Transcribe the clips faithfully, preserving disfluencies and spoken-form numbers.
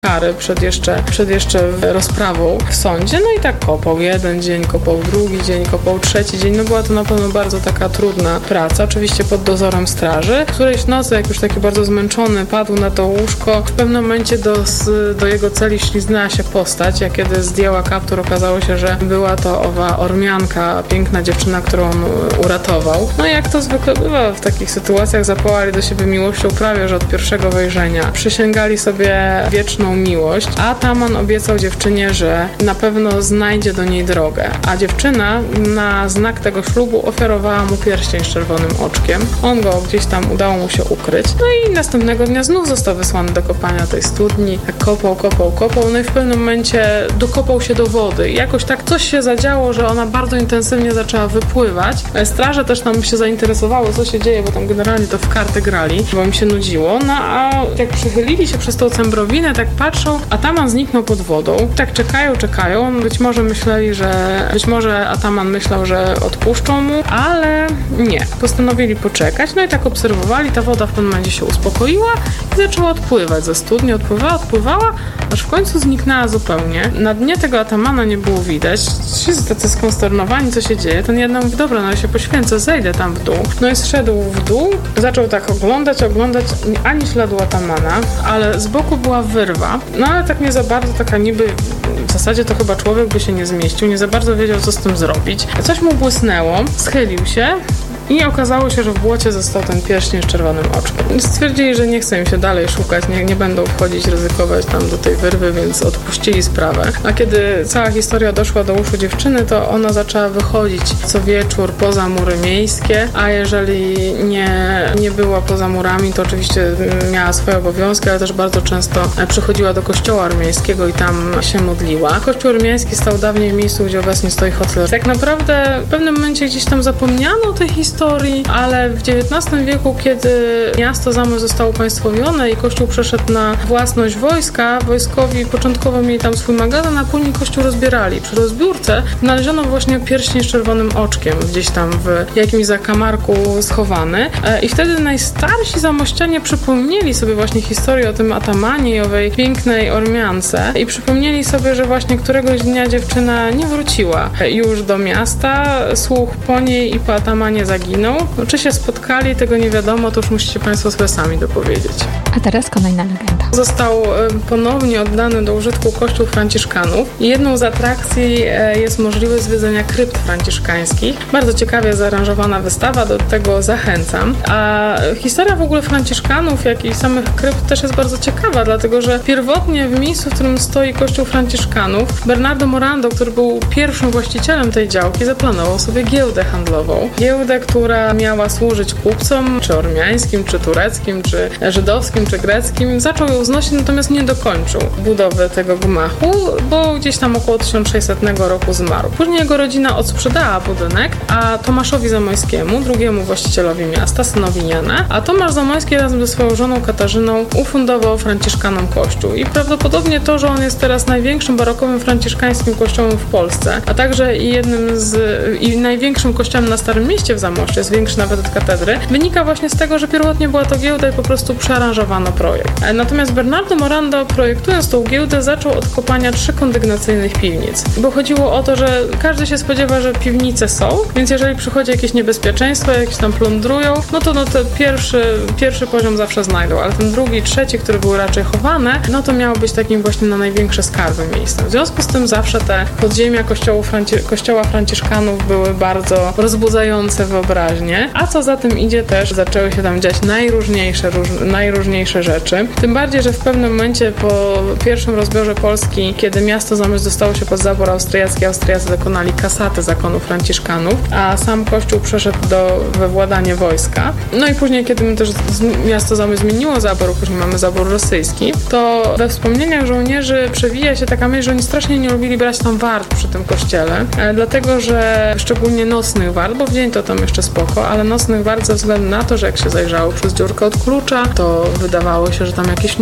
kary przed jeszcze, przed jeszcze rozprawą w sądzie. No i tak kopał jeden dzień, kopał drugi dzień, kopał trzeci dzień. No była to na pewno bardzo taka trudna praca, oczywiście pod dozorem straży. Którejś nocy, jak już taki bardzo zmęczony padł na to łóżko, w pewnym momencie do, do jego celi śliznęła się postać, a kiedy zdjęła kaptur, okazało się, że była to owa Ormianka, piękna dziewczyna, którą on uratował. No i jak to zwykle bywa w takich sytuacjach, zapałali do siebie miłością prawie, że od pierwszego wejrzenia. Przysięgali sobie wieczną miłość, a Ataman obiecał dziewczynie, że na pewno znajdzie do niej drogę, a dziewczyna na znak tego ślubu ofiarowała mu pierścień z czerwonym oczkiem. On go gdzieś tam udało mu się ukryć. No i następnego dnia znów został wysłany do kopania tej studni. Tak kopał, kopał, kopał, no i w pewnym momencie dokopał się do wody. I jakoś tak coś się zadziało, że ona bardzo intensywnie zaczęła wypływać. Straże też tam się zainteresowały, co się dzieje, bo tam generalnie to w karty grali, bo im się nudziło. No a jak przychylili się przez tą cembrowinę, tak patrzą, Ataman zniknął pod wodą. Tak czekają, czekają. Być może myśleli, że... Być może Ataman myślał, że odpuszczą mu, ale nie. Postanowili poczekać, no i tak obserwowali. Ta woda w pewnym momencie się uspokoiła i zaczęła odpływać ze studni. Odpływała, odpływała, aż w końcu zniknęła zupełnie. Na dnie tego Atamana nie było widać. Wszyscy tacy skonsternowani, co się dzieje. Ten jeden mówi, dobra, no ja się poświęcę, zejdę tam w dół. No i zszedł w dół, zaczął tak oglądać, oglądać, ani śladu Atamana, ale z boku była wyrwa. No ale tak nie za bardzo, taka niby, w zasadzie to chyba człowiek by się nie zmieścił, nie za bardzo wiedział, co z tym zrobić. Coś mu błysnęło, schylił się i okazało się, że w błocie został ten pierścień z czerwonym oczkiem. Stwierdzili, że nie chcą im się dalej szukać, nie, nie będą wchodzić, ryzykować tam do tej wyrwy, więc odpuścili sprawę. A kiedy cała historia doszła do uszu dziewczyny, to ona zaczęła wychodzić co wieczór poza mury miejskie, a jeżeli nie, nie była poza murami, to oczywiście miała swoje obowiązki, ale też bardzo często przychodziła do kościoła armiejskiego i tam się modliła. Kościół armiejski stał dawniej w miejscu, gdzie obecnie stoi hotel. Tak naprawdę w pewnym momencie gdzieś tam zapomniano o tej historii, ale w dziewiętnastym wieku, kiedy miasto Zamość zostało upaństwowione i kościół przeszedł na własność wojska, wojskowi początkowo mieli tam swój magazyn, a później kościół rozbierali. Przy rozbiórce znaleziono właśnie pierścień z czerwonym oczkiem, gdzieś tam w jakimś zakamarku schowany. I wtedy najstarsi zamościanie przypomnieli sobie właśnie historię o tym Atamanie i owej pięknej Ormiance i przypomnieli sobie, że właśnie któregoś dnia dziewczyna nie wróciła już do miasta. Słuch po niej i po Atamanie zaginął. No, czy się spotkali, tego nie wiadomo, to już musicie Państwo sobie sami dopowiedzieć. A teraz kolejna legenda. Został ponownie oddany do użytku kościół franciszkanów i jedną z atrakcji jest możliwość zwiedzenia krypt franciszkańskich. Bardzo ciekawie zaaranżowana wystawa, do tego zachęcam. A historia w ogóle franciszkanów, jak i samych krypt też jest bardzo ciekawa, dlatego że pierwotnie w miejscu, w którym stoi kościół franciszkanów, Bernardo Morando, który był pierwszym właścicielem tej działki, zaplanował sobie giełdę handlową. Giełdę, która miała służyć kupcom, czy ormiańskim, czy tureckim, czy żydowskim, czy greckim. Zaczął ją znosić, natomiast nie dokończył budowy tego gmachu, bo gdzieś tam około tysiąc sześćsetnego roku zmarł. Później jego rodzina odsprzedała budynek, a Tomaszowi Zamoyskiemu, drugiemu właścicielowi miasta, synowi Jana, a Tomasz Zamoyski razem ze swoją żoną Katarzyną ufundował franciszkanom kościół. I prawdopodobnie to, że on jest teraz największym barokowym franciszkańskim kościołem w Polsce, a także i jednym z i największym kościołem na Starym Mieście w Zamościu, jest większy nawet od katedry, wynika właśnie z tego, że pierwotnie była to giełda i po prostu przearanżowano projekt. Natomiast Bernardo Morando, projektując tą giełdę, zaczął od kopania trzy kondygnacyjnych piwnic. Bo chodziło o to, że każdy się spodziewa, że piwnice są, więc jeżeli przychodzi jakieś niebezpieczeństwo, jakieś tam plądrują, no to no ten pierwszy, pierwszy poziom zawsze znajdą, ale ten drugi, trzeci, który był raczej chowane, no to miało być takim właśnie na największe skarby miejscem. W związku z tym zawsze te podziemia kościołów Franci- kościoła franciszkanów były bardzo rozbudzające wyobraźnię, a co za tym idzie też zaczęły się tam dziać najróżniejsze, róż, najróżniejsze rzeczy. Tym bardziej, że w pewnym momencie po pierwszym rozbiorze Polski, kiedy miasto Zamość dostało się pod zabór austriacki, Austriacy dokonali kasaty zakonu franciszkanów, a sam kościół przeszedł do wywładania wojska. No i później, kiedy my też z, miasto Zamość zmieniło zabór, później mamy zabór rosyjski, to we wspomnieniach żołnierzy przewija się taka myśl, że oni strasznie nie lubili brać tam wart przy tym kościele, e, dlatego, że szczególnie nocnych wart, bo w dzień to tam jeszcze spoko, ale nocnych wart ze względu na to, że jak się zajrzało przez dziurkę od klucza, to wydawało się, że tam jakieś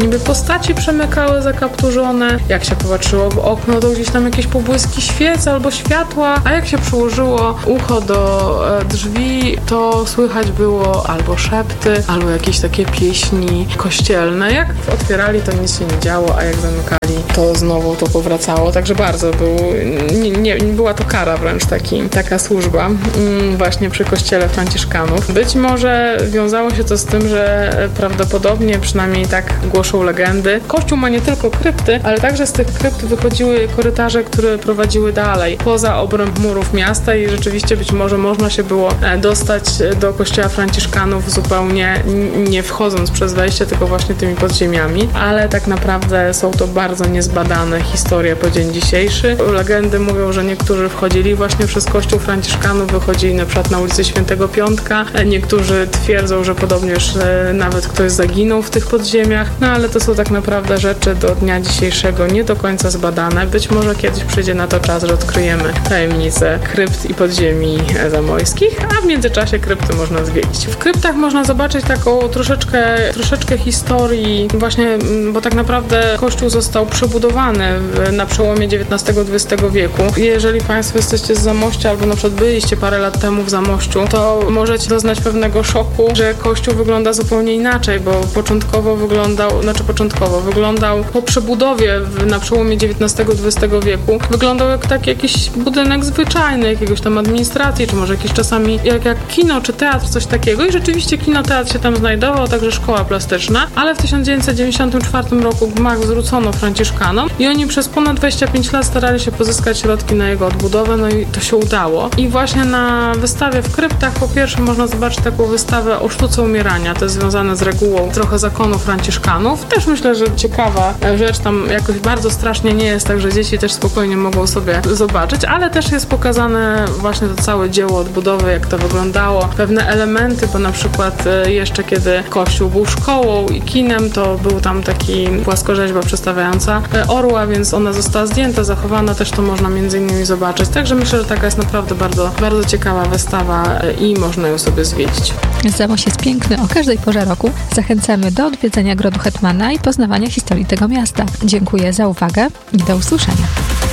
niby postaci przemykały zakapturzone. Jak się popatrzyło w okno, to gdzieś tam jakieś pobłyski świec albo światła, a jak się przyłożyło ucho do drzwi, to słychać było albo szepty, albo jakieś takie pieśni kościelne. Jak otwierali, to nic się nie działo, a jak zamykali, to znowu to powracało. Także bardzo był, nie, nie, była to kara wręcz taki, taka służba mm, właśnie przy kościele franciszkanów. Być może wiązało się to z tym, że prawdopodobnie, przynajmniej tak głoszą legendy, kościół ma nie tylko krypty, ale także z tych krypt wychodziły korytarze, które prowadziły dalej, poza obręb murów miasta i rzeczywiście być może można się było dostać do kościoła franciszkanów zupełnie nie wchodząc przez wejście, tylko właśnie tymi podziemiami, ale tak naprawdę są to bardzo niezbadane historie po dzień dzisiejszy. Legendy mówią, że niektórzy wchodzili właśnie przez kościół franciszkanów, wychodzili na przykład na ulicę Świętego Piątka, niektórzy twierdzą, że podobnież nawet ktoś zaginął w tych podziemiach, no ale to są tak naprawdę rzeczy do dnia dzisiejszego nie do końca zbadane. Być może kiedyś przyjdzie na to czas, że odkryjemy tajemnicę krypt i podziemi zamojskich, a w międzyczasie krypty można zwiedzić. W kryptach można zobaczyć taką troszeczkę, troszeczkę historii właśnie, bo tak naprawdę kościół został przebudowany na przełomie dziewiętnastego dwudziestego wieku. Jeżeli Państwo jesteście z Zamościa albo na przykład byliście parę lat temu w Zamościu, to możecie doznać pewnego szoku, że kościół wygląda zupełnie inaczej, bo początkowo wyglądał, znaczy początkowo wyglądał po przebudowie na przełomie dziewiętnastego dwudziestego wieku, wyglądał jak taki jakiś budynek zwyczajny, jakiegoś tam administracji, czy może jakiś czasami jak, jak kino, czy teatr, coś takiego. I rzeczywiście kino, teatr się tam znajdował, także szkoła plastyczna, ale w tysiąc dziewięćset dziewięćdziesiątym czwartym roku gmach zwrócono franciszkanom i oni przez ponad dwadzieścia pięć lat starali się pozyskać środki na jego odbudowę, no i to się udało. I właśnie na wystawie w kryptach po pierwsze można zobaczyć taką wystawę o sztuce umierania, to jest związane z regułą trochę zakonu franciszkanów. Też myślę, że ciekawa rzecz, tam jakoś bardzo strasznie nie jest, także dzieci też spokojnie mogą sobie zobaczyć, ale też jest pokazane właśnie to całe dzieło odbudowy, jak to wyglądało, pewne elementy, bo na przykład jeszcze kiedy kościół był szkołą i kinem, to był tam taki płaskorzeźba przedstawiająca orła, więc ona została zdjęta, zachowana, też to można między innymi zobaczyć. Także myślę, że taka jest naprawdę bardzo, bardzo ciekawa wystawa i można ją sobie zwiedzić. Zamość jest piękny o każdej porze roku. Zachęcamy do odwiedzenia Grodu Hetmana i poznawania historii tego miasta. Dziękuję za uwagę i do usłyszenia.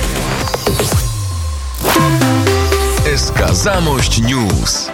S K Zamość News.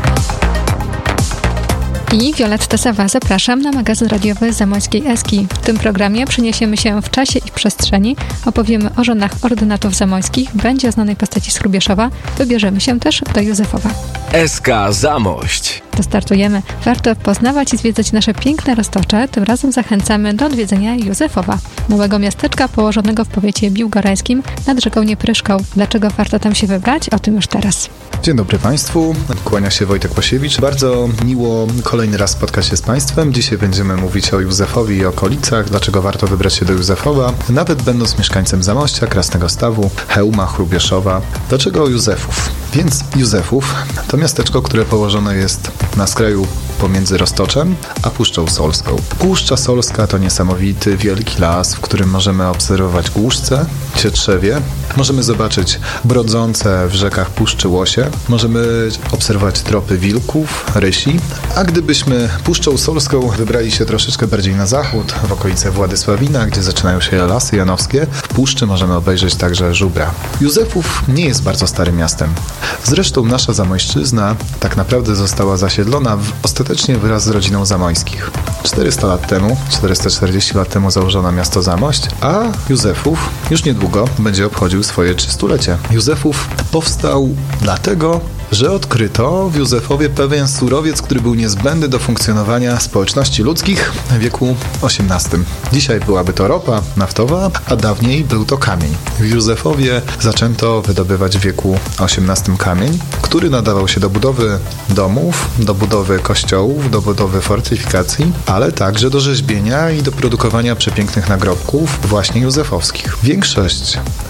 I Violetta Sawa, zapraszam na magazyn radiowy Zamojskiej Eski. W tym programie przeniesiemy się w czasie i przestrzeni, opowiemy o żonach ordynatów zamojskich, będzie o znanej postaci z Hrubieszowa, wybierzemy się też do Józefowa. S K Zamość. To startujemy. Warto poznawać i zwiedzać nasze piękne roztocze. Tym razem zachęcamy do odwiedzenia Józefowa, małego miasteczka położonego w powiecie biłgorajskim nad rzeką Niepryszką. Dlaczego warto tam się wybrać? O tym już teraz. Dzień dobry Państwu, kłania się Wojtek Posiewicz. Bardzo miło kolejny raz spotkać się z Państwem. Dzisiaj będziemy mówić o Józefowi i okolicach, dlaczego warto wybrać się do Józefowa, nawet będąc mieszkańcem Zamościa, Krasnego Stawu, Chełma, Hrubieszowa. Dlaczego Józefów? Więc Józefów to miasteczko, które położone jest na skraju pomiędzy Roztoczem a Puszczą Solską. Puszcza Solska to niesamowity, wielki las, w którym możemy obserwować głuszce, cietrzewie, możemy zobaczyć brodzące w rzekach puszczy łosie, możemy obserwować tropy wilków, rysi, a gdybyśmy Puszczą Solską wybrali się troszeczkę bardziej na zachód, w okolice Władysławina, gdzie zaczynają się lasy janowskie, w puszczy możemy obejrzeć także żubra. Józefów nie jest bardzo starym miastem. Zresztą nasza Zamojszczyzna tak naprawdę została zasiedlona w, ostatecznie wraz z rodziną Zamojskich. czterysta lat temu, czterysta czterdzieści lat temu założono miasto Zamość, a Józefów już niedługo będzie obchodził swoje trzystulecie. Józefów powstał dlatego, że odkryto w Józefowie pewien surowiec, który był niezbędny do funkcjonowania społeczności ludzkich w wieku osiemnastym. Dzisiaj byłaby to ropa naftowa, a dawniej był to kamień. W Józefowie zaczęto wydobywać w wieku osiemnastym kamień, który nadawał się do budowy domów, do budowy kościołów, do budowy fortyfikacji, ale także do rzeźbienia i do produkowania przepięknych nagrobków właśnie józefowskich. Większość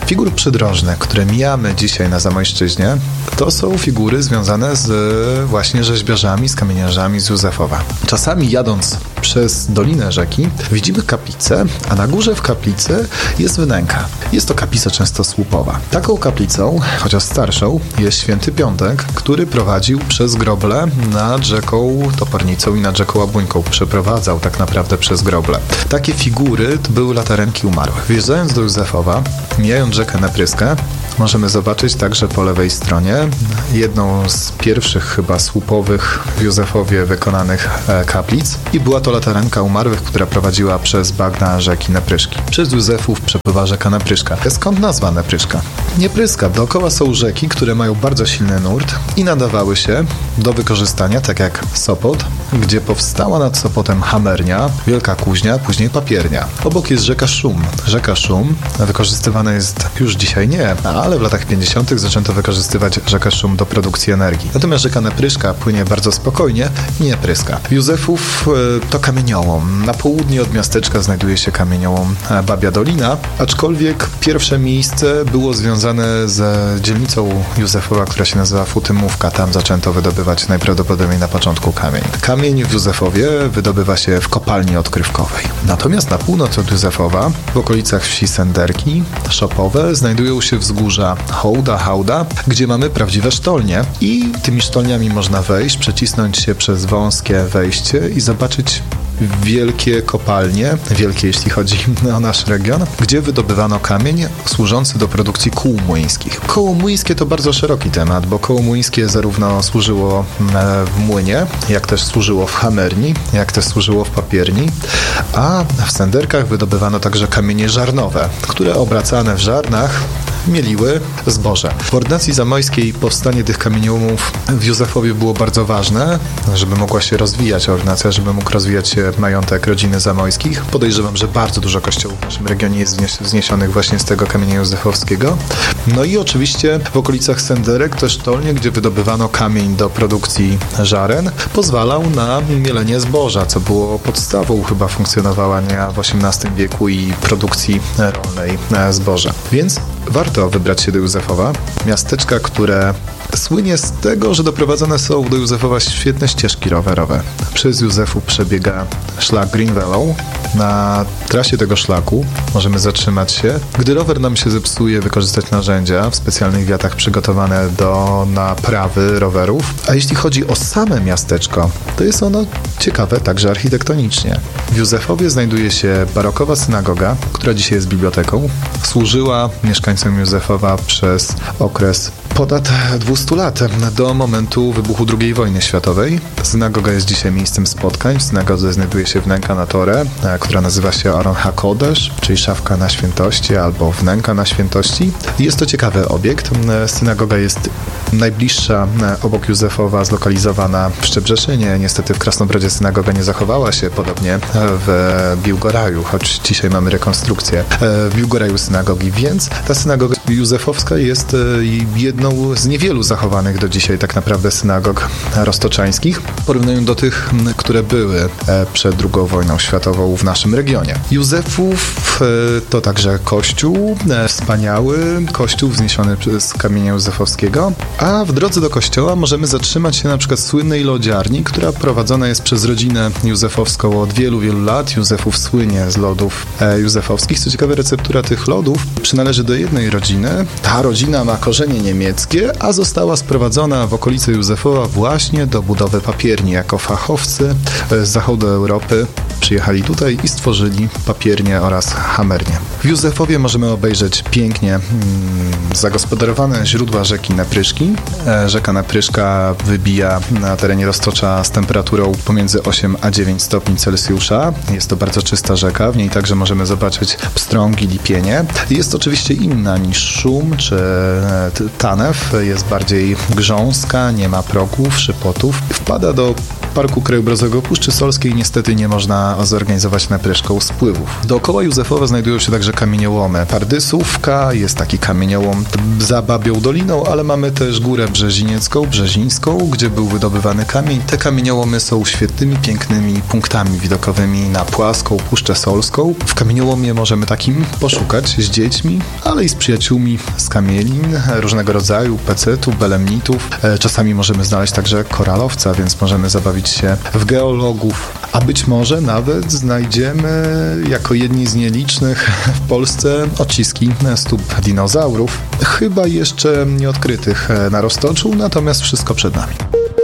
Figury przydrożne, które mijamy dzisiaj na Zamojszczyźnie, to są figury związane z właśnie rzeźbiarzami, z kamieniarzami z Józefowa. Czasami jadąc przez dolinę rzeki widzimy kaplicę, a na górze w kaplicy jest wnęka. Jest to kaplica często słupowa. Taką kaplicą, chociaż starszą, jest Święty Piątek, który prowadził przez groble nad rzeką Topornicą i nad rzeką Łabuńką. Przeprowadzał tak naprawdę przez groble. Takie figury to były latarenki umarłych. Wjeżdżając do Józefowa, mijając rzekę Nepryskę, możemy zobaczyć także po lewej stronie jedną z pierwszych chyba słupowych w Józefowie wykonanych e, kaplic i była to latarenka umarłych, która prowadziła przez bagna rzeki Nepryszki. Przez Józefów przepływa rzeka Nepryszka. Skąd nazwa Nepryszka? Niepryska. Dookoła są rzeki, które mają bardzo silny nurt i nadawały się do wykorzystania, tak jak Sopot, gdzie powstała nad Sopotem hamernia, wielka kuźnia, później papiernia. Obok jest rzeka Szum. Rzeka Szum wykorzystywana jest już dzisiaj nie, ale w latach pięćdziesiątych zaczęto wykorzystywać rzekę Szum do produkcji energii. Natomiast rzeka Nepryszka płynie bardzo spokojnie i nie pryska. Józefów to kamieniołom. Na południe od miasteczka znajduje się kamieniołom Babia Dolina, aczkolwiek pierwsze miejsce było związane z dzielnicą Józefowa, która się nazywa Futymówka. Tam zaczęto wydobywać najprawdopodobniej na początku kamień. Kamień w Józefowie wydobywa się w kopalni odkrywkowej. Natomiast na północ od Józefowa, w okolicach wsi Senderki, Szopowe, znajdują się wzgórza Hołda, Hałda, gdzie mamy prawdziwe sztolnie i tymi sztolniami można wejść, przecisnąć się przez wąskie wejście i zobaczyć wielkie kopalnie, wielkie jeśli chodzi o nasz region, gdzie wydobywano kamień służący do produkcji kół młyńskich. Koło młyńskie to bardzo szeroki temat, bo koło młyńskie zarówno służyło w młynie, jak też służyło w hamerni, jak też służyło w papierni, a w Senderkach wydobywano także kamienie żarnowe, które obracane w żarnach mieliły zboże. W ordynacji zamojskiej powstanie tych kamieniołomów w Józefowie było bardzo ważne, żeby mogła się rozwijać ordynacja, żeby mógł rozwijać się majątek rodziny zamojskich. Podejrzewam, że bardzo dużo kościołów w naszym regionie jest wzniesionych właśnie z tego kamienia józefowskiego. No i oczywiście w okolicach Senderek też sztolnie, gdzie wydobywano kamień do produkcji żaren, pozwalał na mielenie zboża, co było podstawą chyba funkcjonowania w osiemnastym wieku i produkcji rolnej zboża. Więc warto wybrać się do Józefowa, miasteczka, które słynie z tego, że doprowadzone są do Józefowa świetne ścieżki rowerowe. Przez Józefów przebiega szlak Green Valley. Na trasie tego szlaku możemy zatrzymać się. Gdy rower nam się zepsuje, wykorzystać narzędzia w specjalnych wiatach przygotowane do naprawy rowerów. A jeśli chodzi o same miasteczko, to jest ono ciekawe także architektonicznie. W Józefowie znajduje się barokowa synagoga, która dzisiaj jest biblioteką. Służyła mieszkańcom Józefowa przez okres ponad dwieście lat, do momentu wybuchu drugiej wojny światowej. Synagoga jest dzisiaj miejscem spotkań. W synagodze znajduje się wnęka na Torę, która nazywa się Aron HaKodesh, czyli szafka na świętości albo wnęka na świętości. Jest to ciekawy obiekt. Synagoga jest najbliższa obok Józefowa, zlokalizowana w Szczebrzeszynie. Niestety w Krasnobrodzie synagoga nie zachowała się, podobnie w Biłgoraju, choć dzisiaj mamy rekonstrukcję w Biłgoraju synagogi, więc ta synagoga józefowska jest jedną z niewielu zachowanych do dzisiaj tak naprawdę synagog roztoczańskich, w porównaniu do tych, które były przed drugą wojną światową w naszym regionie. Józefów to także kościół, wspaniały kościół wzniesiony z kamienia józefowskiego, a w drodze do kościoła możemy zatrzymać się na przykład w słynnej lodziarni, która prowadzona jest przez rodzinę józefowską od wielu, wielu lat. Józefów słynie z lodów józefowskich. Co ciekawe, receptura tych lodów przynależy do jednej rodziny. Ta rodzina ma korzenie niemieckie, a została sprowadzona w okolice Józefowa właśnie do budowy papierni. Jako fachowcy z zachodu Europy przyjechali tutaj i stworzyli papiernię oraz hamernię. W Józefowie możemy obejrzeć pięknie mm, zagospodarowane źródła rzeki Nepryszki. E, rzeka Nepryszka wybija na terenie Roztocza z temperaturą pomiędzy osiem a dziewięć stopni Celsjusza. Jest to bardzo czysta rzeka, w niej także możemy zobaczyć pstrągi, lipienie. Jest oczywiście inna niż Szum czy e, Tanew. Jest bardziej grząska, nie ma progów, szypotów. Wpada do Parku Krajobrazowego Puszczy Solskiej niestety nie można zorganizować na preszką spływów. Dookoła Józefowa znajdują się także kamieniołomy Pardysówka, jest taki kamieniołom za Babią Doliną, ale mamy też Górę Brzeziniecką, Brzezińską, gdzie był wydobywany kamień. Te kamieniołomy są świetnymi, pięknymi punktami widokowymi na płaską Puszczę Solską. W kamieniołomie możemy takim poszukać z dziećmi, ale i z przyjaciółmi z kamielin różnego rodzaju, pecetów, belemnitów. Czasami możemy znaleźć także koralowca, więc możemy zabawić się w geologów, a być może nawet znajdziemy jako jedni z nielicznych w Polsce odciski stóp dinozaurów, chyba jeszcze nieodkrytych na Roztoczu, natomiast wszystko przed nami.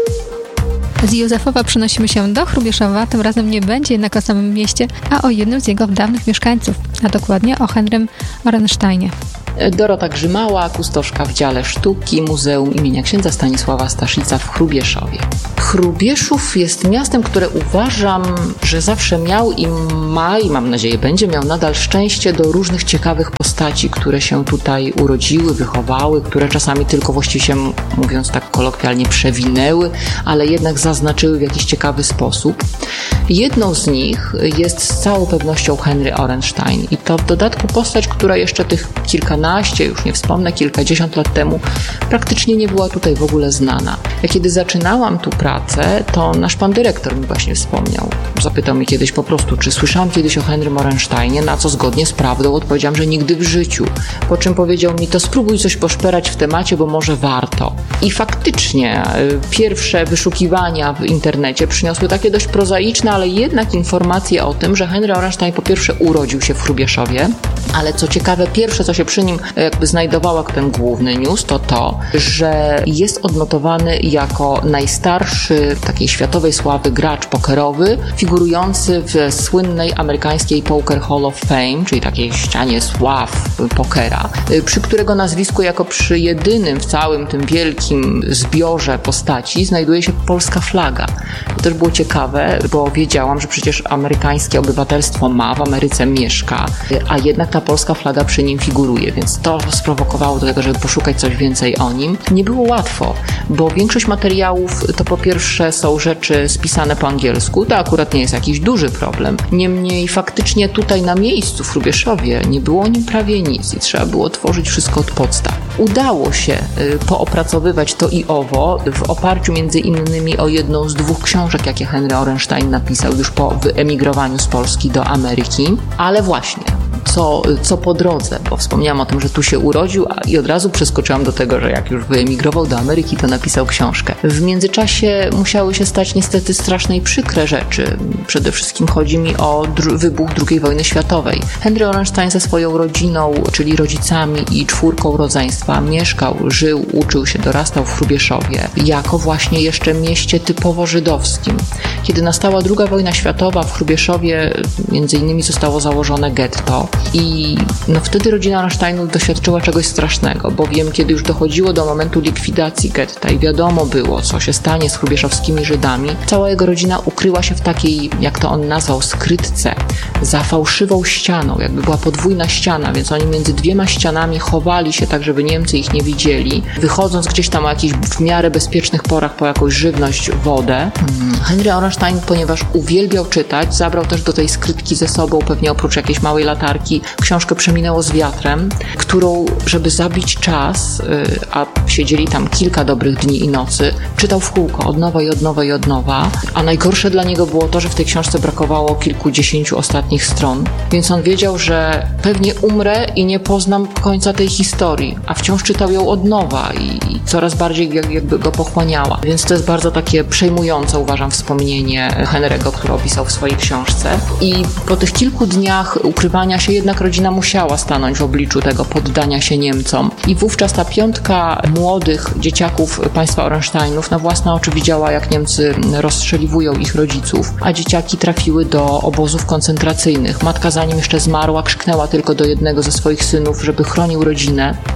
Z Józefowa przenosimy się do Hrubieszowa, tym razem nie będzie jednak o samym mieście, a o jednym z jego dawnych mieszkańców, a dokładnie o Henrym Orensteinie. Dorota Grzymała, kustoszka w dziale sztuki Muzeum imienia księdza Stanisława Staszica w Hrubieszowie. Hrubieszów jest miastem, które uważam, że zawsze miał i ma, i mam nadzieję będzie miał nadal szczęście do różnych ciekawych postaci, które się tutaj urodziły, wychowały, które czasami tylko właściwie się, mówiąc tak kolokwialnie, przewinęły, ale jednak zaznaczyły w jakiś ciekawy sposób. Jedną z nich jest z całą pewnością Henry Orenstein i to w dodatku postać, która jeszcze tych kilkanaście, już nie wspomnę, kilkadziesiąt lat temu praktycznie nie była tutaj w ogóle znana. Ja kiedy zaczynałam tu pracę, to nasz pan dyrektor mi właśnie wspomniał. Zapytał mnie kiedyś po prostu, czy słyszałam kiedyś o Henrym Orensteinie, na co zgodnie z prawdą odpowiedziałam, że nigdy w życiu. Po czym powiedział mi, to spróbuj coś poszperać w temacie, bo może warto. I faktycznie pierwsze wyszukiwania w internecie przyniosły takie dość prozaiczne, ale jednak informacje o tym, że Henry Orenstein po pierwsze urodził się w Hrubieszowie, ale co ciekawe, pierwsze co się przy nim jakby znajdowało jako ten główny news, to to, że jest odnotowany jako najstarszy takiej światowej sławy gracz pokerowy, figurujący w słynnej amerykańskiej Poker Hall of Fame, czyli takiej ścianie sław pokera, przy którego nazwisku jako przy jedynym w całym tym wielkim zbiorze postaci znajduje się polska flaga. To też było ciekawe, bo wiedziałam, że przecież amerykańskie obywatelstwo ma, w Ameryce mieszka, a jednak ta polska flaga przy nim figuruje, więc to sprowokowało do tego, żeby poszukać coś więcej o nim. Nie było łatwo, bo większość materiałów to po pierwsze są rzeczy spisane po angielsku, to akurat nie jest jakiś duży problem. Niemniej faktycznie tutaj na miejscu w Hrubieszowie nie było o nim prawie nic i trzeba było tworzyć wszystko od podstaw. Udało się poopracowywać to i owo w oparciu między innymi o jedną z dwóch książek, jakie Henry Orenstein napisał już po wyemigrowaniu z Polski do Ameryki, ale właśnie Co, co po drodze, bo wspomniałam o tym, że tu się urodził a, i od razu przeskoczyłam do tego, że jak już wyemigrował do Ameryki, to napisał książkę. W międzyczasie musiały się stać niestety straszne i przykre rzeczy. Przede wszystkim chodzi mi o dru- wybuch drugiej wojny światowej. Henry Orenstein ze swoją rodziną, czyli rodzicami i czwórką rodzeństwa mieszkał, żył, uczył się, dorastał w Hrubieszowie, jako właśnie jeszcze mieście typowo żydowskim. Kiedy nastała druga wojna światowa, w Hrubieszowie między innymi zostało założone getto. I no wtedy rodzina Orensteinów doświadczyła czegoś strasznego, bowiem kiedy już dochodziło do momentu likwidacji getta i wiadomo było, co się stanie z hrubieszowskimi Żydami, cała jego rodzina ukryła się w takiej, jak to on nazwał, skrytce, za fałszywą ścianą, jakby była podwójna ściana, więc oni między dwiema ścianami chowali się tak, żeby Niemcy ich nie widzieli, wychodząc gdzieś tam o jakichś w miarę bezpiecznych porach po jakąś żywność, wodę. Henry Orenstein, ponieważ uwielbiał czytać, zabrał też do tej skrytki ze sobą, pewnie oprócz jakiejś małej latarki, książkę Przeminęło z wiatrem, którą, żeby zabić czas, a siedzieli tam kilka dobrych dni i nocy, czytał w kółko, od nowa i od nowa i od nowa, a najgorsze dla niego było to, że w tej książce brakowało kilkudziesięciu ostatnich stron, więc on wiedział, że pewnie umrę i nie poznam końca tej historii, a wciąż czytał ją od nowa i, i coraz bardziej jakby go pochłaniała. Więc to jest bardzo takie przejmujące, uważam, wspomnienie Henry'ego, które opisał w swojej książce. I po tych kilku dniach ukrywania się jednak rodzina musiała stanąć w obliczu tego poddania się Niemcom. I wówczas ta piątka młodych dzieciaków państwa Orensteinów na własne oczy widziała, jak Niemcy rozstrzeliwują ich rodziców, a dzieciaki trafiły do obozów koncentracyjnych. Matka, zanim jeszcze zmarła, krzyknęła tylko do jednego ze swoich synów, żeby chronił rodzinę i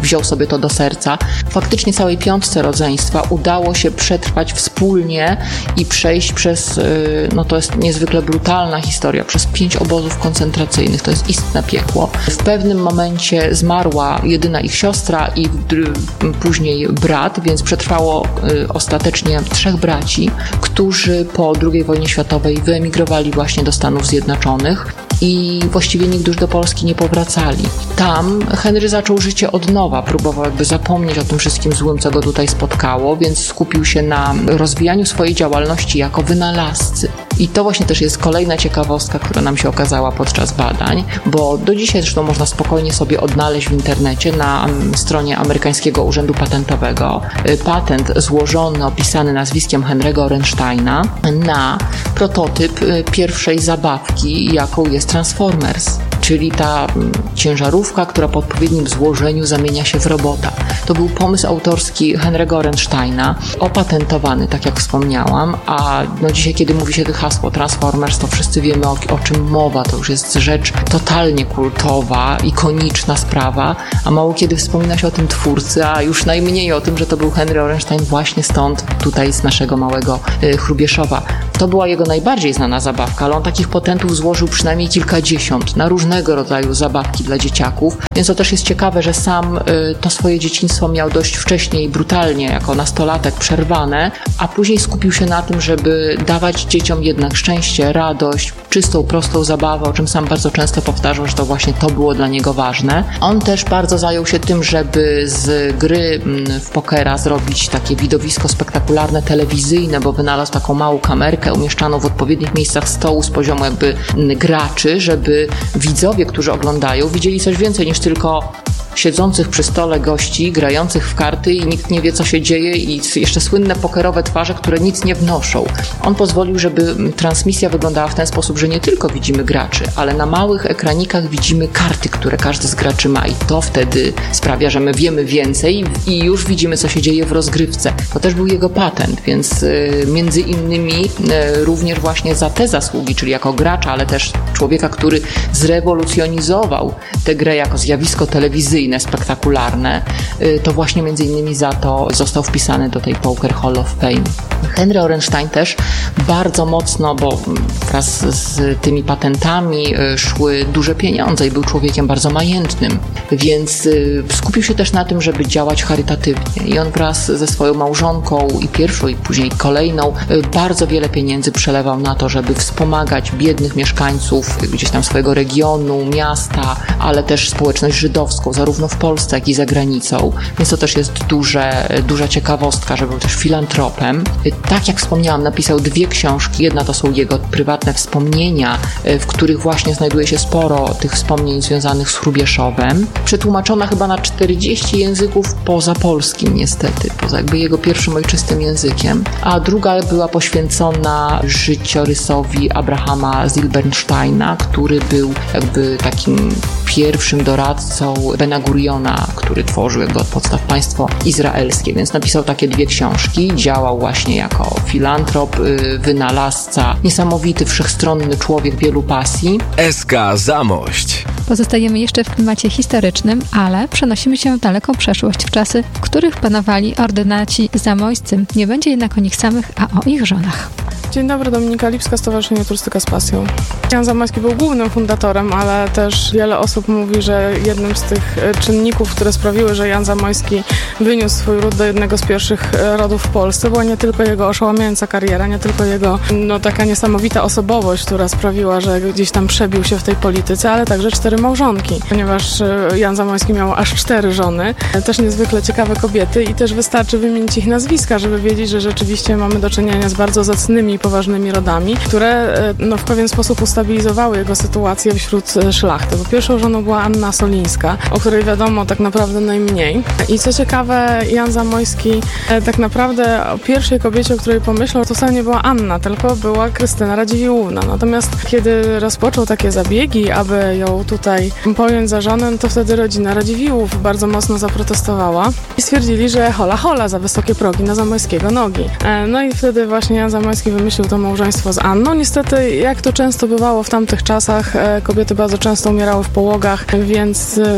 wziął sobie to do serca. Faktycznie całej piątce rodzeństwa udało się przetrwać wspólnie i przejść przez, no to jest niezwykle brutalna historia, przez pięć obozów koncentracyjnych. To jest istne piekło. W pewnym momencie zmarła jedyna ich siostra i później brat, więc przetrwało ostatecznie trzech braci, którzy po drugiej wojnie światowej wyemigrowali właśnie do Stanów Zjednoczonych i właściwie nigdy już do Polski nie powracali. Tam Henry zaczął życie od nowa, próbował jakby zapomnieć o tym wszystkim złym, co go tutaj spotkało, więc skupił się na rozwijaniu swojej działalności jako wynalazcy. I to właśnie też jest kolejna ciekawostka, która nam się okazała podczas badań, bo do dzisiaj zresztą można spokojnie sobie odnaleźć w internecie na stronie amerykańskiego Urzędu Patentowego patent złożony, opisany nazwiskiem Henry'ego Orensteina na prototyp pierwszej zabawki, jaką jest Transformers, czyli ta ciężarówka, która po odpowiednim złożeniu zamienia się w robota. To był pomysł autorski Henry'ego Orensteina, opatentowany, tak jak wspomniałam, a no dzisiaj, kiedy mówi się hasło Transformers, to wszyscy wiemy, o, o czym mowa. To już jest rzecz totalnie kultowa, ikoniczna sprawa, a mało kiedy wspomina się o tym twórcy, a już najmniej o tym, że to był Henry Orenstein właśnie stąd, tutaj z naszego małego y, Hrubieszowa. To była jego najbardziej znana zabawka, ale on takich patentów złożył przynajmniej kilkadziesiąt na różnego rodzaju zabawki dla dzieciaków, więc to też jest ciekawe, że sam y, to swoje dzieciństwo miał dość wcześnie i brutalnie, jako nastolatek, przerwane, a później skupił się na tym, żeby dawać dzieciom jednak szczęście, radość, czystą, prostą zabawę, o czym sam bardzo często powtarzał, że to właśnie to było dla niego ważne. On też bardzo zajął się tym, żeby z gry w pokera zrobić takie widowisko spektakularne, telewizyjne, bo wynalazł taką małą kamerkę umieszczaną w odpowiednich miejscach stołu z poziomu jakby graczy, żeby widzowie, którzy oglądają, widzieli coś więcej niż tylko siedzących przy stole gości, grających w karty i nikt nie wie, co się dzieje, i jeszcze słynne pokerowe twarze, które nic nie wnoszą. On pozwolił, żeby transmisja wyglądała w ten sposób, że nie tylko widzimy graczy, ale na małych ekranikach widzimy karty, które każdy z graczy ma, i to wtedy sprawia, że my wiemy więcej i już widzimy, co się dzieje w rozgrywce. To też był jego patent, więc y, między innymi y, również właśnie za te zasługi, czyli jako gracza, ale też człowieka, który zrewolucjonizował tę grę jako zjawisko telewizyjne, spektakularne, to właśnie między innymi za to został wpisany do tej Poker Hall of Fame. Henry Orenstein też bardzo mocno, bo wraz z tymi patentami szły duże pieniądze i był człowiekiem bardzo majętnym, więc skupił się też na tym, żeby działać charytatywnie, i on wraz ze swoją małżonką i pierwszą i później kolejną bardzo wiele pieniędzy przelewał na to, żeby wspomagać biednych mieszkańców gdzieś tam swojego regionu, miasta, ale też społeczność żydowską, zarówno w Polsce, jak i za granicą, więc to też jest duże, duża ciekawostka, że był też filantropem. Tak jak wspomniałam, napisał dwie książki. Jedna to są jego prywatne wspomnienia, w których właśnie znajduje się sporo tych wspomnień związanych z Hrubieszowem. Przetłumaczona chyba na czterdzieści języków poza polskim niestety, poza jakby jego pierwszym ojczystym językiem. A druga była poświęcona życiorysowi Abrahama Zilbersteina, który był jakby takim pierwszym doradcą Bena Guriona, który tworzył jakby od podstaw państwo izraelskie, więc napisał takie dwie książki. Działał właśnie jako filantrop, wynalazca, niesamowity, wszechstronny człowiek wielu pasji. S K Zamość. Pozostajemy jeszcze w klimacie historycznym, ale przenosimy się w daleką przeszłość, w czasy, w których panowali ordynaci zamojscy. Nie będzie jednak o nich samych, a o ich żonach. Dzień dobry, Dominika Lipska, Stowarzyszenie Turystyka z Pasją. Jan Zamoyski był głównym fundatorem, ale też wiele osób mówi, że jednym z tych czynników, które sprawiły, że Jan Zamoyski wyniósł swój ród do jednego z pierwszych rodów w Polsce, była nie tylko jego oszałamiająca kariera, nie tylko jego no, taka niesamowita osobowość, która sprawiła, że gdzieś tam przebił się w tej polityce, ale także cztery małżonki, ponieważ Jan Zamoyski miał aż cztery żony, też niezwykle ciekawe kobiety, i też wystarczy wymienić ich nazwiska, żeby wiedzieć, że rzeczywiście mamy do czynienia z bardzo zacnymi, poważnymi rodami, które no, w pewien sposób ustabilizowały jego sytuację wśród szlachty. Bo pierwszą żoną była Anna Solińska, o której wiadomo tak naprawdę najmniej. I co ciekawe, Jan Zamoyski tak naprawdę o pierwszej kobiecie, o której pomyślał, to wcale nie była Anna, tylko była Krystyna Radziwiłłówna. Natomiast kiedy rozpoczął takie zabiegi, aby ją tutaj pojąć za żonę, to wtedy rodzina Radziwiłłów bardzo mocno zaprotestowała i stwierdzili, że hola hola, za wysokie progi na Zamoyskiego nogi. No i wtedy właśnie Jan Zamoyski wymyślił to małżeństwo z Anną. Niestety, jak to często bywało w tamtych czasach, kobiety bardzo często umierały w połogach, więc po śmierci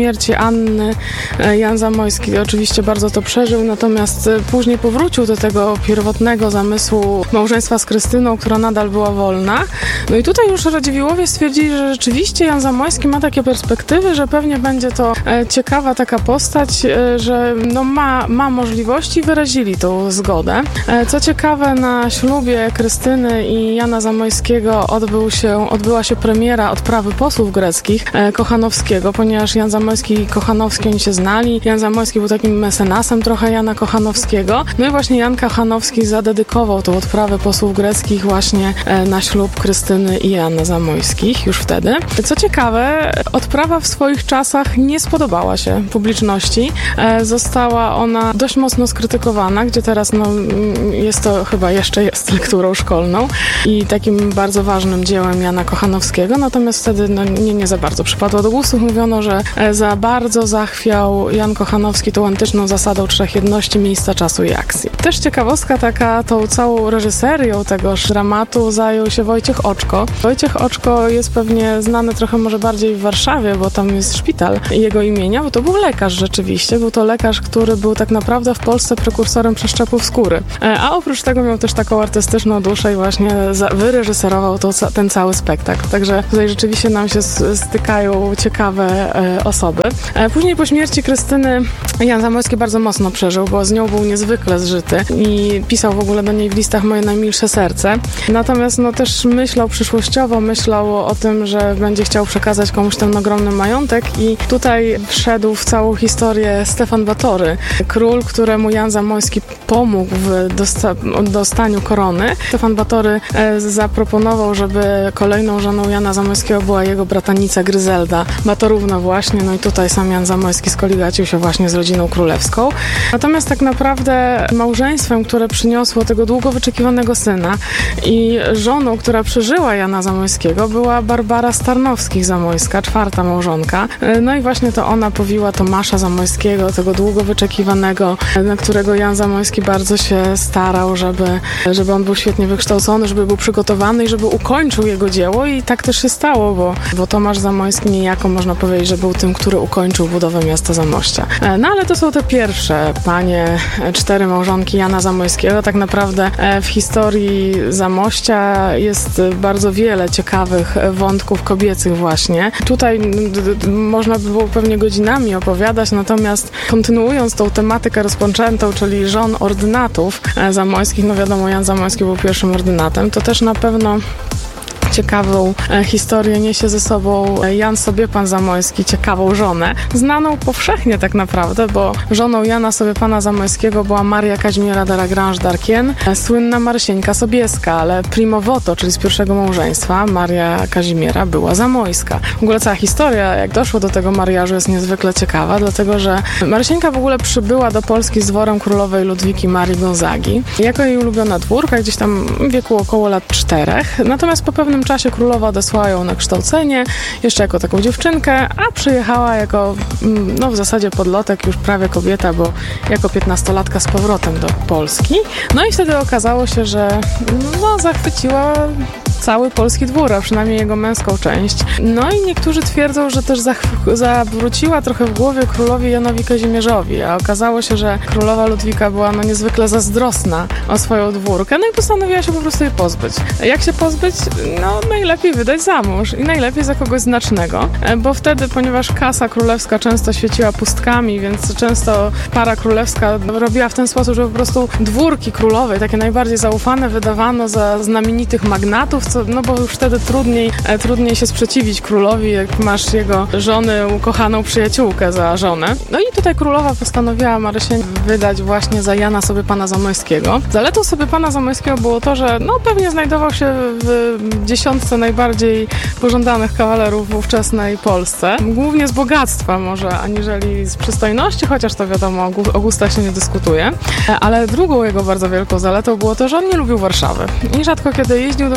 śmierci Anny Jan Zamoyski oczywiście bardzo to przeżył, natomiast później powrócił do tego pierwotnego zamysłu małżeństwa z Krystyną, która nadal była wolna. No i tutaj już Radziwiłłowie stwierdzili, że rzeczywiście Jan Zamoyski ma takie perspektywy, że pewnie będzie to ciekawa taka postać, że no ma, ma możliwości i wyrazili tą zgodę. Co ciekawe, na ślubie Krystyny i Jana Zamoyskiego odbył się, odbyła się premiera odprawy posłów greckich Kochanowskiego, ponieważ Jan Zamoyski i Kochanowski oni się znali. Jan Zamoyski był takim mecenasem trochę Jana Kochanowskiego. No i właśnie Jan Kochanowski zadedykował tą odprawę posłów greckich właśnie na ślub Krystyny i Jana Zamoyskich już wtedy. Co ciekawe, odprawa w swoich czasach nie spodobała się publiczności. Została ona dość mocno skrytykowana, gdzie teraz no, jest to chyba jeszcze jest lekturą szkolną i takim bardzo ważnym dziełem Jana Kochanowskiego, natomiast wtedy no, nie, nie za bardzo przypadło do gustu. Mówiono, że za bardzo zachwiał Jan Kochanowski tą antyczną zasadą trzech jedności, miejsca, czasu i akcji. Też ciekawostka taka, tą całą reżyserią tegoż dramatu zajął się Wojciech Oczko. Wojciech Oczko jest pewnie znany trochę może bardziej w Warszawie, bo tam jest szpital jego imienia, bo to był lekarz rzeczywiście. Był to lekarz, który był tak naprawdę w Polsce prekursorem przeszczepów skóry. A oprócz tego miał też taką artystyczną duszę i właśnie wyreżyserował to, ten cały spektakl. Także tutaj rzeczywiście nam się stykają ciekawe e, osoby. E, później po śmierci Krystyny Jan Zamoyski bardzo mocno przeżył, bo z nią był niezwykle zżyty i pisał w ogóle do niej w listach moje najmilsze serce. Natomiast no też myślał przyszłościowo, myślał o tym, że będzie chciał przekazać komuś ten ogromny majątek i tutaj wszedł w całą historię Stefan Batory, król, któremu Jan Zamoyski pomógł w dosta- dostaniu korony. Stefan Batory e, zaproponował, żeby kolejną żoną Jana Zamoyskiego była jego bratanica Gryzelda Batorówna właśnie, no i tutaj sam Jan Zamoyski skoligacił się właśnie z rodziną królewską. Natomiast tak naprawdę małżeństwem, które przyniosło tego długo wyczekiwanego syna i żoną, która przeżyła Jana Zamoyskiego, była Barbara Starnowskich-Zamoyska, czwarta małżonka. No i właśnie to ona powiła Tomasza Zamoyskiego, tego długo wyczekiwanego, na którego Jan Zamoyski bardzo się starał, żeby, żeby on był świetnie wykształcony, żeby był przygotowany i żeby ukończył jego dzieło i tak też się stało, bo, bo Tomasz Zamoyski niejako można powiedzieć, że był tym, który ukończył budowę miasta Zamościa. No ale to są te pierwsze panie, cztery małżonki Jana Zamoyskiego. Tak naprawdę w historii Zamościa jest bardzo wiele ciekawych wątków kobiecych właśnie. Tutaj d- d- można by było pewnie godzinami opowiadać, natomiast kontynuując tą tematykę rozpoczętą, czyli żon ordynatów Zamoyskich, no wiadomo, Jan Zamoyski był pierwszym ordynatem, to też na pewno ciekawą historię niesie ze sobą Jan Sobiepan Zamoyski, ciekawą żonę, znaną powszechnie tak naprawdę, bo żoną Jana Sobiepana Zamoyskiego była Maria Kazimiera de la Grange d'Arquien, słynna Marysieńka Sobieska, ale primo voto, czyli z pierwszego małżeństwa, Maria Kazimiera była zamojska. W ogóle cała historia, jak doszło do tego mariażu, jest niezwykle ciekawa, dlatego że Marysieńka w ogóle przybyła do Polski z dworem królowej Ludwiki Marii Gonzagi, jako jej ulubiona dwórka, gdzieś tam w wieku około lat czterech, natomiast po pewnym czasie królowa odesłała ją na kształcenie, jeszcze jako taką dziewczynkę, a przyjechała jako, no w zasadzie podlotek, już prawie kobieta, bo jako piętnastolatka z powrotem do Polski. No i wtedy okazało się, że no zachwyciła cały polski dwór, a przynajmniej jego męską część. No i niektórzy twierdzą, że też zach- zawróciła trochę w głowie królowi Janowi Kazimierzowi, a okazało się, że królowa Ludwika była no niezwykle zazdrosna o swoją dwórkę, no i postanowiła się po prostu jej pozbyć. Jak się pozbyć? No najlepiej wydać za mąż i najlepiej za kogoś znacznego, bo wtedy, ponieważ kasa królewska często świeciła pustkami, więc często para królewska robiła w ten sposób, że po prostu dwórki królowej, takie najbardziej zaufane, wydawano za znamienitych magnatów, co, no bo już wtedy trudniej, e, trudniej się sprzeciwić królowi, jak masz jego żonę, ukochaną przyjaciółkę za żonę. No i tutaj królowa postanowiła Marysię wydać właśnie za Jana Sobiepana Zamoyskiego. Zaletą Sobiepana Zamoyskiego było to, że no pewnie znajdował się w dziesiątce najbardziej pożądanych kawalerów w ówczesnej Polsce. Głównie z bogactwa może, aniżeli z przystojności, chociaż to wiadomo, o gustach się nie dyskutuje. Ale drugą jego bardzo wielką zaletą było to, że on nie lubił Warszawy. I rzadko kiedy jeździł do Warszawy,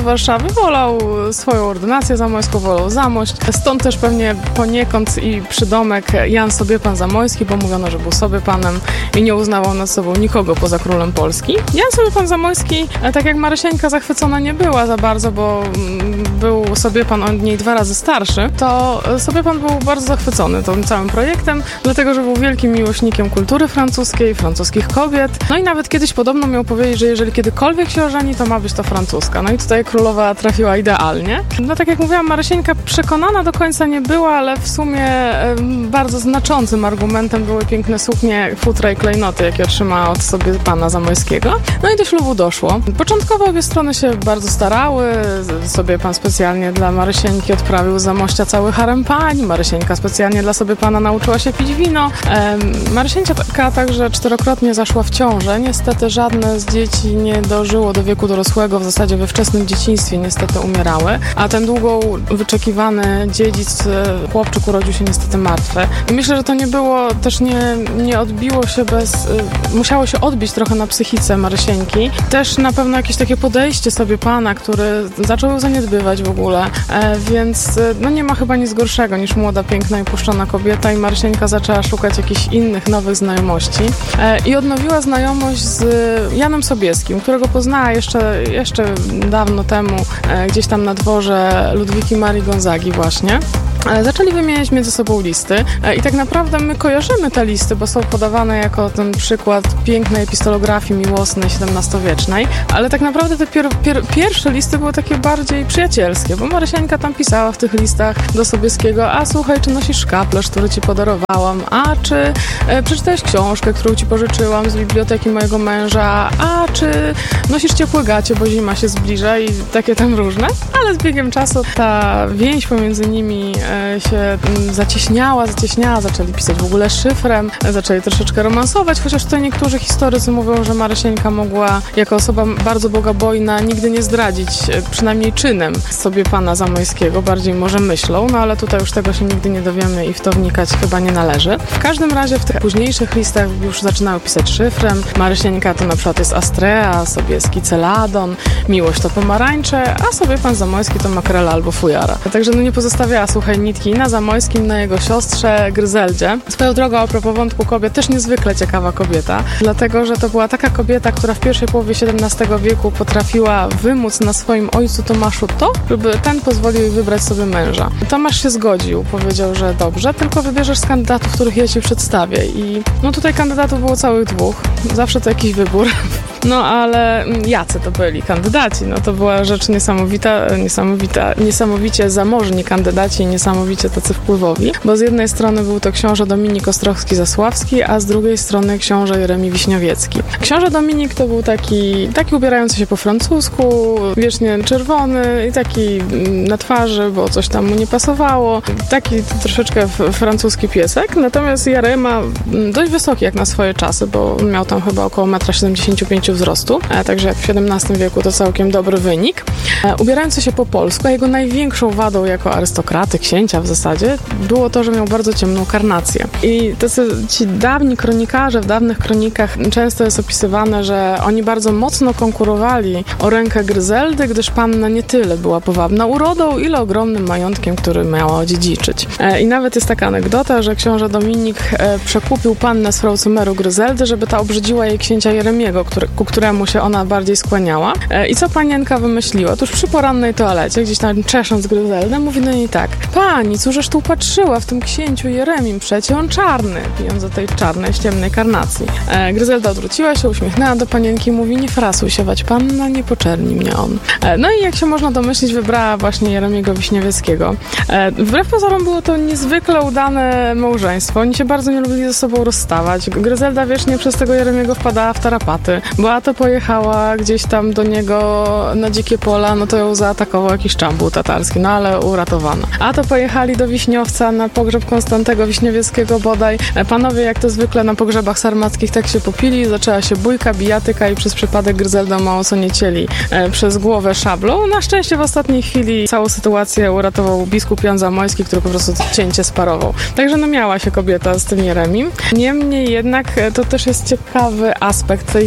Wolał swoją ordynację zamojską, wolał zamość. Stąd też pewnie poniekąd i przydomek Jan Sobiepan Zamojski, bo mówiono, że był Sobiepanem i nie uznawał nad sobą nikogo poza królem Polski. Jan Sobiepan Zamojski, tak jak Marysieńka, zachwycona nie była za bardzo, bo był Sobiepan od niej dwa razy starszy, to Sobiepan był bardzo zachwycony tym całym projektem, dlatego, że był wielkim miłośnikiem kultury francuskiej, francuskich kobiet. No i nawet kiedyś podobno miał powiedzieć, że jeżeli kiedykolwiek się ożeni, to ma być to francuska. No i tutaj królowa trafiła idealnie. No tak jak mówiłam, Marysieńka przekonana do końca nie była, ale w sumie bardzo znaczącym argumentem były piękne suknie, futra i klejnoty, jakie otrzymała od Sobiepana Zamojskiego. No i do ślubu doszło. Początkowo obie strony się bardzo starały. Sobiepan specjalnie dla Marysieńki odprawił za mościa cały harem pań. Marysieńka specjalnie dla Sobiepana nauczyła się pić wino. Marysieńka także czterokrotnie zaszła w ciążę. Niestety żadne z dzieci nie dożyło do wieku dorosłego. W zasadzie we wczesnym dzieciństwie niestety umierały. A ten długo wyczekiwany dziedzic, chłopczyk urodził się niestety martwy. I myślę, że to nie było, też nie, nie odbiło się bez... Musiało się odbić trochę na psychice Marysieńki. Też na pewno jakieś takie podejście Sobiepana, który zaczął ją zaniedbywać w ogóle. E, więc no nie ma chyba nic gorszego niż młoda, piękna i puszczona kobieta i Marysieńka zaczęła szukać jakichś innych, nowych znajomości. E, I odnowiła znajomość z Janem Sobieskim, którego poznała jeszcze, jeszcze dawno temu e, gdzieś tam na dworze Ludwiki Marii Gonzagi właśnie. Zaczęli wymieniać między sobą listy i tak naprawdę my kojarzymy te listy, bo są podawane jako ten przykład pięknej epistolografii miłosnej siedemnastowiecznej, ale tak naprawdę te pier- pier- pierwsze listy były takie bardziej przyjacielskie, bo Marysieńka tam pisała w tych listach do Sobieskiego: a słuchaj, czy nosisz szkaplerz, który ci podarowałam, a czy e, przeczytałeś książkę, którą ci pożyczyłam z biblioteki mojego męża, a czy nosisz ciepłe gacie, bo zima się zbliża i takie tam różne, ale z biegiem czasu ta więź pomiędzy nimi e, się zacieśniała, zacieśniała, zaczęli pisać w ogóle szyfrem, zaczęli troszeczkę romansować, chociaż tutaj niektórzy historycy mówią, że Marysieńka mogła jako osoba bardzo bogobojna nigdy nie zdradzić, przynajmniej czynem, Sobiepana Zamojskiego, bardziej może myślą, no ale tutaj już tego się nigdy nie dowiemy i w to wnikać chyba nie należy. W każdym razie w tych późniejszych listach już zaczynały pisać szyfrem. Marysieńka to na przykład jest Astrea, Sobieski Celadon, Miłość to pomarańcze, a Sobiepan Zamojski to makrela albo fujara. Także no nie pozostawiała, słuchaj, nitki na Zamojskim, na jego siostrze Gryzeldzie. Swoją drogą, a propos wątku kobiet, też niezwykle ciekawa kobieta, dlatego, że to była taka kobieta, która w pierwszej połowie siedemnastego wieku potrafiła wymóc na swoim ojcu Tomaszu to, żeby ten pozwolił jej wybrać sobie męża. Tomasz się zgodził, powiedział, że dobrze, tylko wybierzesz z kandydatów, których ja ci przedstawię. I no tutaj kandydatów było całych dwóch. Zawsze to jakiś wybór. No ale jacy to byli kandydaci? No to była rzecz niesamowita, niesamowita, niesamowicie zamożni kandydaci, niesamowicie tacy wpływowi, bo z jednej strony był to książę Dominik Ostrowski-Zasławski, a z drugiej strony książę Jeremi Wiśniowiecki. Książę Dominik to był taki, taki ubierający się po francusku, wiecznie czerwony i taki na twarzy, bo coś tam mu nie pasowało. Taki troszeczkę francuski piesek, natomiast Jerema dość wysoki jak na swoje czasy, bo miał tam chyba około jeden przecinek siedemdziesiąt pięć metra wzrostu, także jak w siedemnastym wieku to całkiem dobry wynik. Ubierający się po polsku, a jego największą wadą jako arystokraty, księcia w zasadzie, było to, że miał bardzo ciemną karnację. I tacy ci dawni kronikarze, w dawnych kronikach często jest opisywane, że oni bardzo mocno konkurowali o rękę Gryzeldy, gdyż panna nie tyle była powabna urodą, ile ogromnym majątkiem, który miała odziedziczyć. I nawet jest taka anegdota, że książę Dominik przekupił pannę z Frau Cymeru Gryzeldy, żeby ta obrzydziła jej księcia Jeremiego, który, ku któremu się ona bardziej skłaniała. I co panienka wymyśliła? Otóż przy porannej toalecie, gdzieś tam czesząc Gryzeldę, mówi do niej tak: pani, cóżeż tu patrzyła w tym księciu Jeremim, przecie on czarny, pijąc o tej czarnej, ciemnej karnacji. E, Gryzelda odwróciła się, uśmiechnęła do panienki i mówi: nie frasuj się, wać panna, nie poczerni mnie on. E, no i jak się można domyślić, wybrała właśnie Jeremiego Wiśniowieckiego. E, wbrew pozorom było to niezwykle udane małżeństwo. Oni się bardzo nie lubili ze sobą rozstawać. Gryzelda wiecznie przez tego Jeremiego wpadała w tarapaty. Beata pojechała gdzieś tam do niego na dzikie pola, no to ją zaatakował jakiś czambół tatarski, no ale uratowano. A to pojechali do Wiśniowca na pogrzeb Konstantego Wiśniowieckiego bodaj. Panowie, jak to zwykle na pogrzebach sarmackich, tak się popili, zaczęła się bójka, bijatyka i przez przypadek Gryzelda mało co nie cieli e, przez głowę szablą. Na szczęście w ostatniej chwili całą sytuację uratował biskup Jan Zamojski, który po prostu cięcie sparował. Także no miała się kobieta z tym Jeremim. Niemniej jednak to też jest ciekawy aspekt tej całej historii,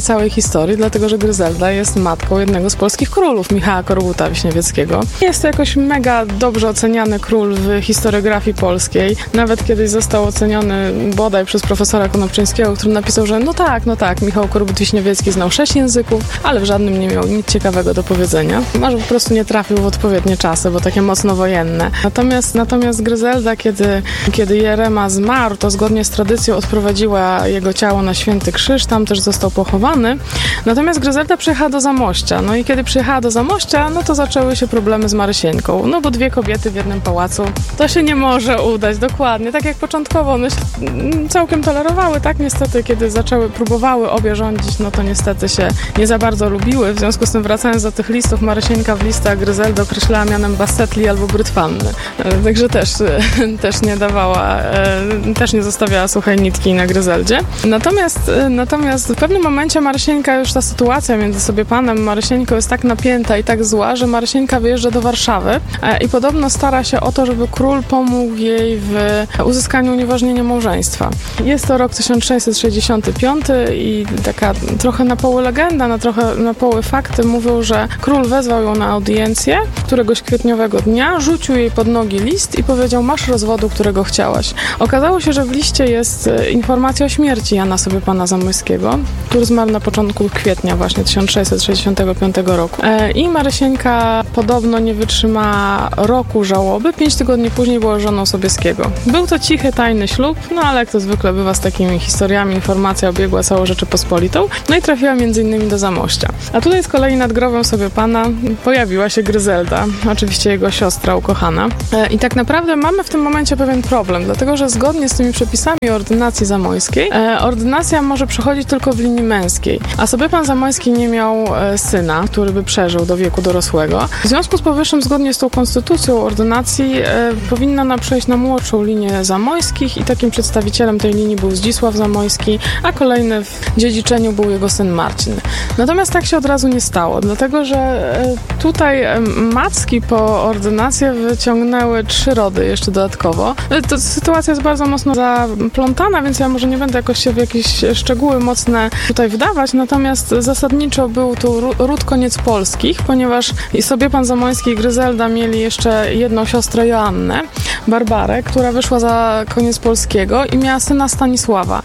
historii, dlatego że Gryzelda jest matką jednego z polskich królów, Michała Koryguta Wiśniewieckiego. Jest to jakoś mega dobrze oceniany król w historiografii polskiej. Nawet kiedyś został oceniony bodaj przez profesora Konopczyńskiego, który napisał, że no tak, no tak, Michał Korygut Wiśniewiecki znał sześć języków, ale w żadnym nie miał nic ciekawego do powiedzenia. Może po prostu nie trafił w odpowiednie czasy, bo takie mocno wojenne. Natomiast, natomiast Gryzelda, kiedy, kiedy Jerema zmarł, to zgodnie z tradycją odprowadziła jego ciało na Święty Krzyż, tam też został pochowany. Natomiast Gryzelda przyjechała do Zamościa. No i kiedy przyjechała do Zamościa, no to zaczęły się problemy z Marysieńką. No bo dwie kobiety w jednym pałacu, to się nie może udać, dokładnie. Tak jak początkowo one się całkiem tolerowały, tak niestety, kiedy zaczęły, próbowały obie rządzić, no to niestety się nie za bardzo lubiły. W związku z tym, wracając do tych listów, Marysieńka w listach Gryzeldę określała mianem Bassetli albo Brytwanny. Także też, też nie dawała, też nie zostawiała suchej nitki na Gryzeldzie. Natomiast, natomiast w pewnym momencie Marysieńka, już ta sytuacja między sobie panem Marysieńką jest tak napięta i tak zła, że Marysieńka wyjeżdża do Warszawy i podobno stara się o to, żeby król pomógł jej w uzyskaniu unieważnienia małżeństwa. Jest to rok tysiąc sześćset sześćdziesiąty piąty i taka trochę na poły legenda, na trochę na poły fakty mówią, że król wezwał ją na audiencję któregoś kwietniowego dnia, rzucił jej pod nogi list i powiedział: masz rozwodu, którego chciałaś. Okazało się, że w liście jest informacja o śmierci Jana sobie pana Zamoyskiego, który zmarł na początku kwietnia właśnie tysiąc sześćset sześćdziesiątego piątego roku. I Marysieńka podobno nie wytrzyma roku żałoby. Pięć tygodni później była żoną Sobieskiego. Był to cichy, tajny ślub, no ale jak to zwykle bywa z takimi historiami, informacja obiegła całą Rzeczypospolitą, no i trafiła między innymi do Zamościa. A tutaj z kolei nad grobem sobie pana pojawiła się Gryzelda, oczywiście jego siostra ukochana. I tak naprawdę mamy w tym momencie pewien problem, dlatego że zgodnie z tymi przepisami ordynacji zamojskiej, ordynacja może przechodzić tylko w linii męskiej, a sobie pan Zamoyski nie miał syna, który by przeżył do wieku dorosłego. W związku z powyższym, zgodnie z tą konstytucją ordynacji, powinna ona przejść na młodszą linię Zamoyskich i takim przedstawicielem tej linii był Zdzisław Zamoyski, a kolejny w dziedziczeniu był jego syn Marcin. Natomiast tak się od razu nie stało, dlatego że tutaj macki po ordynację wyciągnęły trzy rody jeszcze dodatkowo. To sytuacja jest bardzo mocno zaplątana, więc ja może nie będę jakoś się w jakieś szczegóły mocne tutaj wdawać, natomiast zasadniczo był tu ród Koniec Polskich, ponieważ i sobie pan Zamoyski i Gryzelda mieli jeszcze jedną siostrę Joannę, Barbarę, która wyszła za Koniec Polskiego i miała syna Stanisława.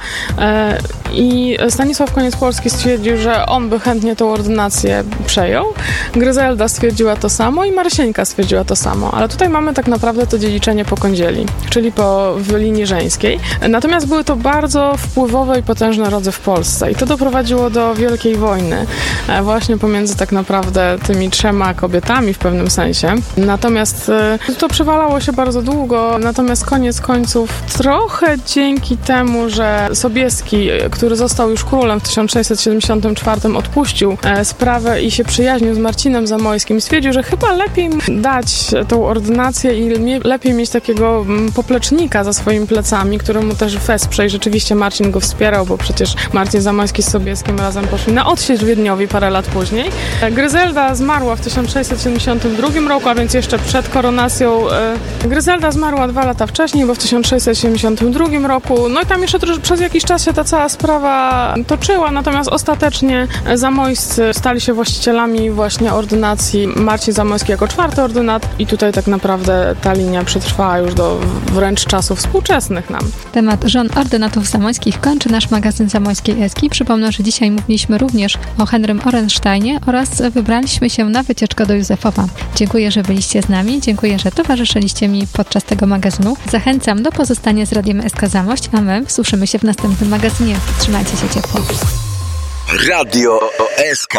I Stanisław Koniec Polski stwierdził, że on by chętnie tą ordynację przejął. Gryzelda stwierdziła to samo i Marysieńka stwierdziła to samo. Ale tutaj mamy tak naprawdę to dziedziczenie po kądzieli, czyli po w linii żeńskiej. Natomiast były to bardzo wpływowe i potężne rody w Polsce i to doprowadziło do wielkiej wojny właśnie pomiędzy tak naprawdę tymi trzema kobietami w pewnym sensie. Natomiast to przewalało się bardzo długo, natomiast koniec końców trochę dzięki temu, że Sobieski, który został już królem w tysiąc sześćset siedemdziesiątym czwartym, odpuścił sprawę i się przyjaźnił z Marcinem Zamoyskim, stwierdził, że chyba lepiej dać tą ordynację i lepiej mieć takiego poplecznika za swoimi plecami, któremu też wesprze i rzeczywiście Marcin go wspierał, bo przecież Marcin Zamoyski z Sobieskim razem poszli na odsiecz w Wiedniowi parę lat później. Gryzelda zmarła w tysiąc sześćset siedemdziesiątym drugim roku, a więc jeszcze przed koronacją. Gryzelda zmarła dwa lata wcześniej, bo w tysiąc sześćset siedemdziesiątym drugim roku. No i tam jeszcze przez jakiś czas się ta cała sprawa toczyła, natomiast ostatecznie Zamoyscy stali się właścicielami właśnie ordynacji. Marcin Zamoyski jako czwarty ordynat i tutaj tak naprawdę ta linia przetrwała już do wręcz czasów współczesnych nam. Temat żon ordynatów zamoyskich kończy nasz magazyn Zamojskiej Eski. Przypomnę, że dzisiaj mówiliśmy również o Henrym Orensteinie oraz wybraliśmy się na wycieczkę do Józefowa. Dziękuję, że byliście z nami, dziękuję, że towarzyszyliście mi podczas tego magazynu. Zachęcam do pozostania z Radiem S K Zamość, a my słyszymy się w następnym magazynie. Trzymajcie się ciepło. Radio S K.